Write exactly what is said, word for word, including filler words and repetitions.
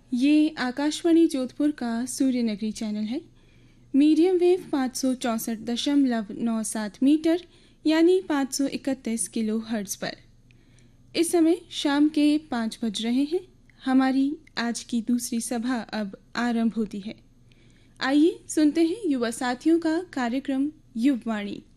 ये आकाशवाणी जोधपुर का सूर्य नगरी चैनल है। मीडियम वेव पाँच सौ चौंसठ दशमलव नौ सात मीटर यानी पाँच सौ इकतीस किलो हर्ट्ज पर इस समय शाम के पाँच बज रहे हैं। हमारी आज की दूसरी सभा अब आरंभ होती है। आइए सुनते हैं युवा साथियों का कार्यक्रम युववाणी।